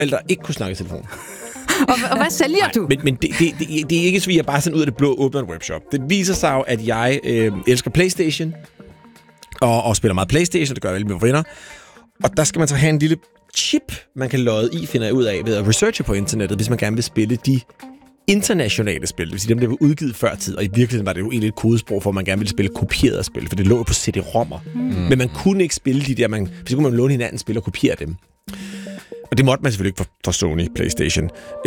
forældre ikke kunne snakke i telefon. Og hvad sælger du? Men det er ikke så, at jeg bare sådan ud af det blå åbner en webshop. Det viser sig jo, at jeg elsker PlayStation, og spiller meget PlayStation, det gør jeg vel med mine venner. Og der skal man så have en lille chip, man kan lodde i, finder jeg ud af, ved at researche på internettet, hvis man gerne vil spille de internationale spil. Det vil sige, dem, der var udgivet før tid, og i virkeligheden var det jo egentlig et kodesprog, for at man gerne ville spille kopierede spil, for det lå på CD-rommer. Men man kunne ikke spille de der, hvis kunne man låne hinanden spil og kopiere dem. Og det måtte man selvfølgelig ikke for Sony PlayStation.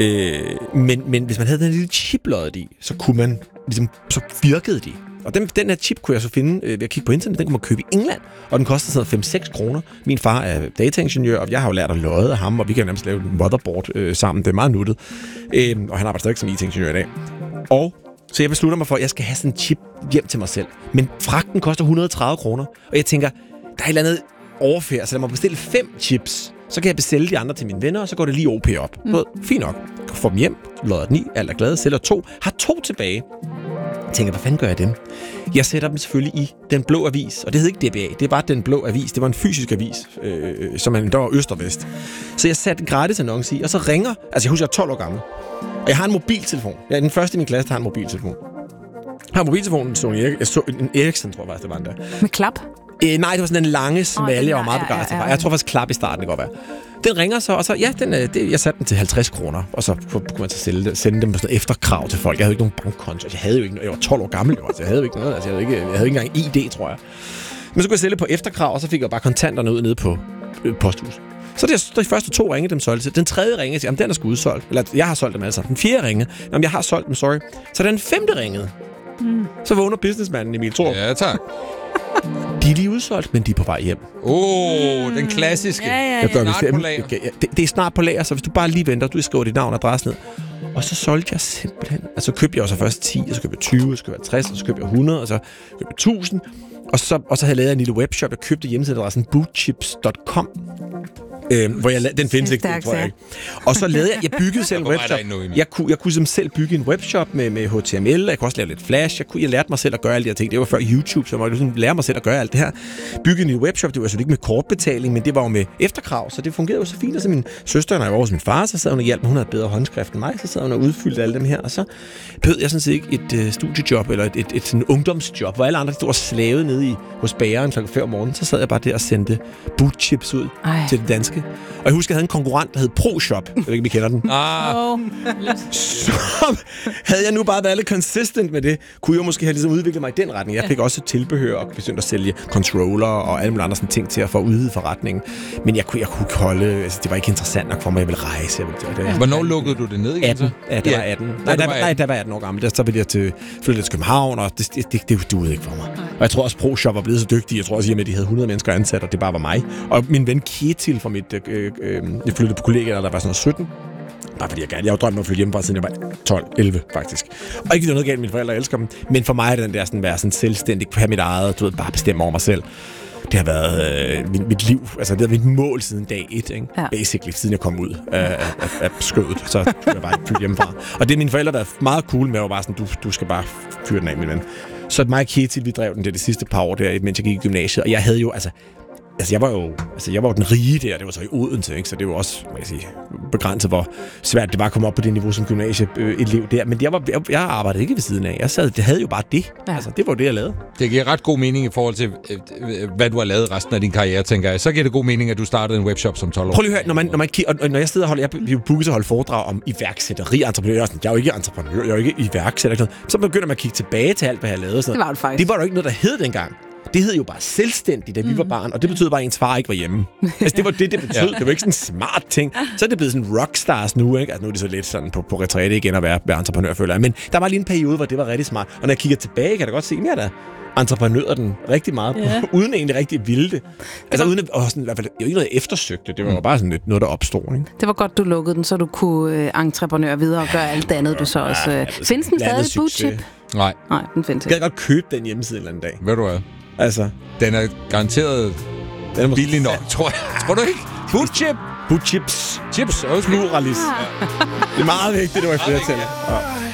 Men hvis man havde den lille chip loddet i, så kunne man ligesom, så virkede de. Og den her chip kunne jeg så finde ved at kigge på internet. Den kunne man købe i England, og den kostede sådan 5-6 kroner. Min far er dataingeniør, og jeg har jo lært at lodde af ham, og vi kan jo nærmest lave en motherboard sammen. Det er meget nuttet. Og han arbejder stadig som IT-ingeniør i dag. Og så jeg beslutter mig for, at jeg skal have sådan en chip hjem til mig selv. Men fragten koster 130 kroner, og jeg tænker, der er et eller andet overfærd, så jeg må bestille 5 chips. Så kan jeg bestille de andre til mine venner, og så går det lige OP op. Fint nok. Jeg får dem hjem, lodder den i, alt er glade, sælger 2, har 2 tilbage. Jeg tænker, hvad fanden gør jeg dem? Jeg sætter dem selvfølgelig i Den Blå Avis, og det hed ikke DBA, det var Den Blå Avis. Det var en fysisk avis, som der var øst og vest. Så jeg satte en gratis annonce i, og så ringer, altså jeg husker, jeg er 12 år gammel, og jeg har en mobiltelefon. Jeg er den første i min klasse, der har en mobiltelefon. Jeg har mobiltelefonen, en Ericsson, tror jeg faktisk, det var en der. Med klap? Nej, det var sådan en lange smalle, jeg var meget begejstret for. Jeg tror faktisk klap i starten, det kan godt være. Den ringer så, og så, jeg satte den til 50 kroner, og så kunne man så sende dem på sådan efterkrav til folk. Jeg havde ikke nogen bankkonto, jeg var 12 år gammel, så jeg havde jo ikke noget, altså jeg havde ikke engang ID, tror jeg. Men så kunne jeg sælge på efterkrav, og så fik jeg bare kontanterne ud nede på posthuset. Så de første 2 ringe, dem solgte. Den tredje ringe, jamen den er sgu udsolgt. Eller jeg har solgt dem alle sammen. Den 4. ringe, jamen jeg har solgt dem, sorry. Så den 5. ringede. Så vågner businessmanden Emil Thorup. Ja, tak. De er lige udsolgt, men de er på vej hjem. Den klassiske. Det er snart på lager, så hvis du bare lige venter, du skriver dit navn og adresse ned. Og så solgte jeg simpelthen. Altså købte jeg også først 10, og så købte jeg 20, og så købte jeg 60, og så købte jeg 100, og så købte jeg 1000. Og så havde jeg lavet en lille webshop. Jeg købte hjemmesideadressen bootchips.com. Hvor den findes ikke, tror jeg ikke. Og så lavede jeg byggede selv en webshop. Jeg kunne selv bygge en webshop med HTML, jeg kunne også lave lidt Flash, jeg lærte mig selv at gøre alle de her ting. Det var før YouTube, så jeg måtte lære mig selv at gøre alt det her. Bygge en webshop, det var altså ikke med kortbetaling, men det var jo med efterkrav, så det fungerede jo så fint. Og så min søster, når jeg var hos min far, så sad hun og hjalp mig, hun havde bedre håndskrift end mig, så sad hun og udfyldte alle dem her, og så bød jeg sådan set ikke et studiejob, eller et sådan ungdomsjob, hvor alle andre stod og slavede nede hos bageren kl. 5 om morgenen, så sad jeg bare der og sendte bootchips ud til det danske. Og jeg husker, jeg havde en konkurrent, der hed ProShop. Jeg ved ikke, vi kender den. Så havde jeg nu bare været lidt consistent med det, kunne jeg måske have ligesom udviklet mig i den retning. Jeg fik også tilbehør og begyndte at sælge controller og alle mulige andre sådan ting til at få udvidet forretningen. Men jeg kunne ikke holde, altså det var ikke interessant nok for mig, jeg ville rejse. Hvornår lukkede du det ned igen? 18. Ja, det var 18. Nej, der var 18 år gammel. Så ville jeg flytte til København, og det duede ikke for mig. Og jeg tror også, ProShop var blevet så dygtig. Jeg tror også, at de havde 100 mennesker ansat, og det bare var mig. Og min ven Ketil fra mit jeg flyttede på kollegaer, der var sådan 17. Bare fordi jeg var drømt om at flytte hjemmefra, siden jeg var 12-11 faktisk. Og ikke noget galt, mine forældre elsker dem. Men for mig er det den der sådan, være sådan selvstændig, have mit eget, du ved, bare bestemme over mig selv. Det har været mit liv, altså det har været mit mål siden dag 1, ikke? Ja. Basically, siden jeg kom ud af skødet, så skulle jeg bare flytte hjemmefra. Og det mine forældre har været meget cool med, var bare sådan, du skal bare fyre den af, min ven. Så mig og Ketil, vi drev den det sidste par år der, mens jeg gik i gymnasiet, og jeg havde jo, jeg var jo den rige der, det var så i Odense, ikke? Så det var også, man kan sige, begrænset, hvor svært det var at komme op på det niveau som gymnasieelev der. Men jeg arbejdede ikke ved siden af. Jeg havde jo bare det. Ja. Altså, det var det, jeg lavede. Det giver ret god mening i forhold til, hvad du har lavet resten af din karriere, tænker jeg. Så giver det god mening, at du startede en webshop som 12 år. Prøv lige at høre, når jeg sidder og holder, jeg bliver booket til at holde foredrag om iværksætteri, entreprenør. Jeg er jo ikke entreprenør, jeg er jo ikke iværksætter. Så begynder man at kigge tilbage til alt, hvad jeg lavede. Det var det faktisk. Det var jo ikke noget, der hed dengang. Det hed jo bare selvstændigt, da vi var barn, og det betød bare, at ens far ikke var hjemme. Altså, det var det betød. Ja. Det var ikke sådan en smart ting. Så er det blevet sådan rockstars nu, ikke? Altså, nu er det så lidt sådan på retræte igen at være entreprenør, føler jeg. Men der var lige en periode, hvor det var rigtig smart. Og når jeg kigger tilbage, kan jeg da godt se, at jeg entreprenører den rigtig meget, uden egentlig rigtig ville det. Altså uden at, sådan, i hvert fald, jo ikke noget jeg eftersøgte, det var jo bare sådan lidt noget, der opstod. Ikke? Det var godt, du lukkede den, så du kunne entreprenør videre og gøre alt det andet, du så også... Findes den stadig, Bootchip? Nej, den findes ikke. Jeg kan godt købe den hjemmeside en eller anden dag. Ved du hvad? Altså, den er garanteret billig nok, tror jeg. Tror du ikke? Bootchip. Bootchips. Chips. Pluralis. Det er meget vigtigt, det var i flertal.